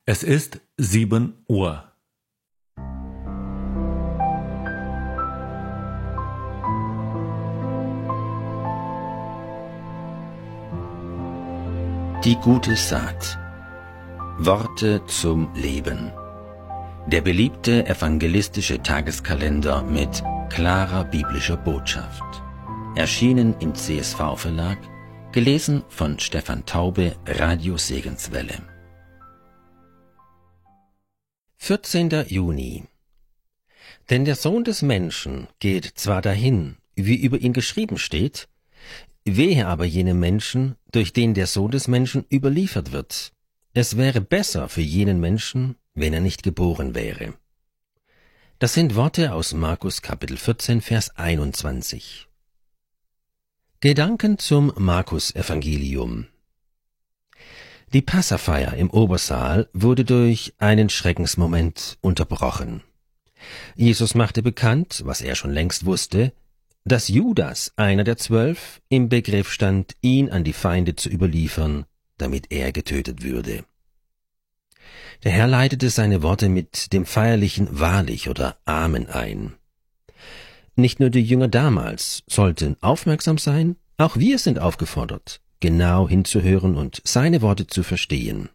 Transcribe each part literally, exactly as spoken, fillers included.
Es ist sieben Uhr. Die gute Saat. Worte zum Leben. Der beliebte evangelistische Tageskalender mit klarer biblischer Botschaft. Erschienen im C S V-Verlag, gelesen von Stefan Taube, Radio Segenswelle. vierzehnter Juni. Denn der Sohn des Menschen geht zwar dahin, wie über ihn geschrieben steht, wehe aber jenem Menschen, durch den der Sohn des Menschen überliefert wird. Es wäre besser für jenen Menschen, wenn er nicht geboren wäre. Das sind Worte aus Markus Kapitel vierzehn, Vers einundzwanzig. Gedanken zum Markus-Evangelium. Die Passafeier im Obersaal wurde durch einen Schreckensmoment unterbrochen. Jesus machte bekannt, was er schon längst wusste, dass Judas, einer der Zwölf, im Begriff stand, ihn an die Feinde zu überliefern, damit er getötet würde. Der Herr leitete seine Worte mit dem feierlichen Wahrlich oder Amen ein. Nicht nur die Jünger damals sollten aufmerksam sein, auch wir sind aufgefordert, genau hinzuhören und seine Worte zu verstehen.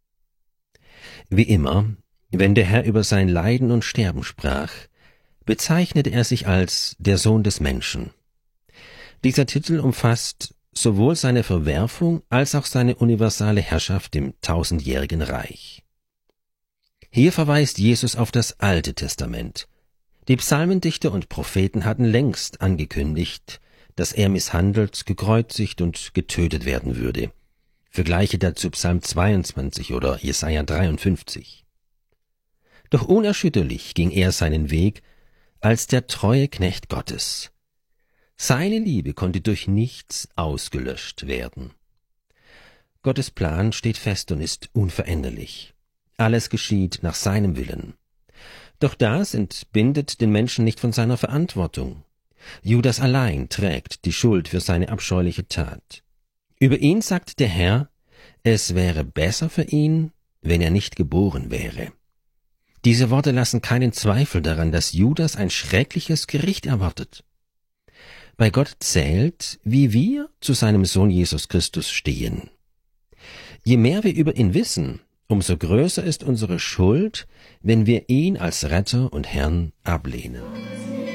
Wie immer, wenn der Herr über sein Leiden und Sterben sprach, bezeichnete er sich als der Sohn des Menschen. Dieser Titel umfasst sowohl seine Verwerfung als auch seine universale Herrschaft im tausendjährigen Reich. Hier verweist Jesus auf das Alte Testament. Die Psalmendichter und Propheten hatten längst angekündigt, dass er misshandelt, gekreuzigt und getötet werden würde. Vergleiche dazu Psalm zweiundzwanzig oder Jesaja dreiundfünfzig. Doch unerschütterlich ging er seinen Weg als der treue Knecht Gottes. Seine Liebe konnte durch nichts ausgelöscht werden. Gottes Plan steht fest und ist unveränderlich. Alles geschieht nach seinem Willen. Doch das entbindet den Menschen nicht von seiner Verantwortung. Judas allein trägt die Schuld für seine abscheuliche Tat. Über ihn sagt der Herr, es wäre besser für ihn, wenn er nicht geboren wäre. Diese Worte lassen keinen Zweifel daran, dass Judas ein schreckliches Gericht erwartet. Bei Gott zählt, wie wir zu seinem Sohn Jesus Christus stehen. Je mehr wir über ihn wissen, umso größer ist unsere Schuld, wenn wir ihn als Retter und Herrn ablehnen.